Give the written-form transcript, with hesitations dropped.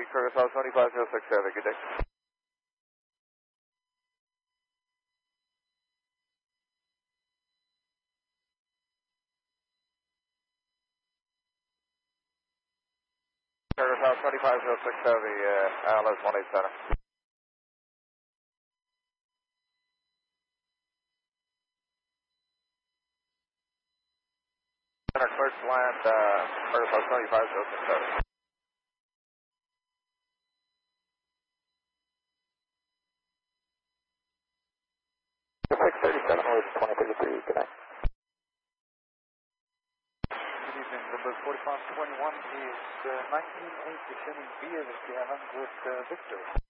Curtis House 2506 Heavy, good day. Curtis House 2506 Heavy, ALS 187. Center cleared to land, Curtis House 2506 Heavy. The 637 was 2033, good night. Good evening, number 4521 is 198 descending via the Sierra with Victor.